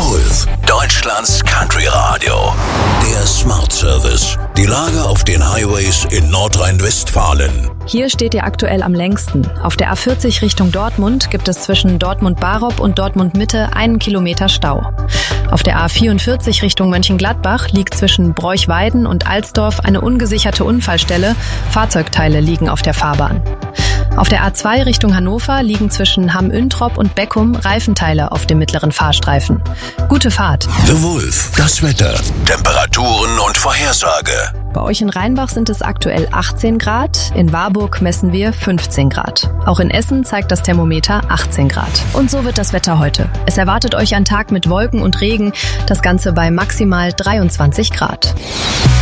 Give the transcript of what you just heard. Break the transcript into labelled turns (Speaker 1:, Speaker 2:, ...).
Speaker 1: Wolf, Deutschlands Country Radio. Der Smart Service. Die Lage auf den Highways in Nordrhein-Westfalen.
Speaker 2: Hier steht ihr aktuell am längsten. Auf der A40 Richtung Dortmund gibt es zwischen Dortmund-Barop und Dortmund-Mitte 1 Kilometer Stau. Auf der A44 Richtung Mönchengladbach liegt zwischen Broich-Weiden und Alsdorf eine ungesicherte Unfallstelle. Fahrzeugteile liegen auf der Fahrbahn. Auf der A2 Richtung Hannover liegen zwischen Hamm-Üntrop und Beckum Reifenteile auf dem mittleren Fahrstreifen. Gute Fahrt.
Speaker 1: The Wolf, das Wetter, Temperaturen und Vorhersage.
Speaker 2: Bei euch in Rheinbach sind es aktuell 18 Grad, in Warburg messen wir 15 Grad. Auch in Essen zeigt das Thermometer 18 Grad. Und so wird das Wetter heute. Es erwartet euch ein Tag mit Wolken und Regen, das Ganze bei maximal 23 Grad.